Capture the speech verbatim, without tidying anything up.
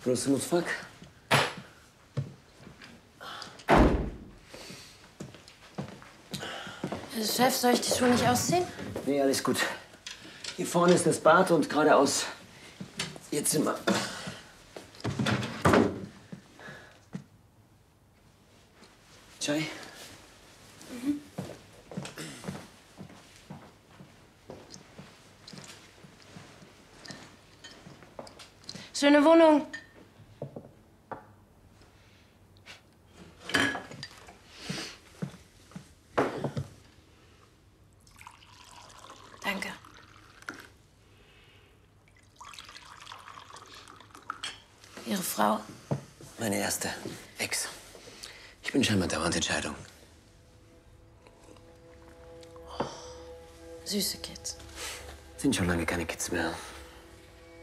Próximo fuck. Chef, soll ich die Schuhe nicht ausziehen? Nee, alles gut. Hier vorne ist das Bad und geradeaus Ihr Zimmer. Chai? Mhm. Schöne Wohnung. Danke. Ihre Frau? Meine erste Ex. Ich bin scheinbar dauernd Entscheidung. Süße Kids. Sind schon lange keine Kids mehr.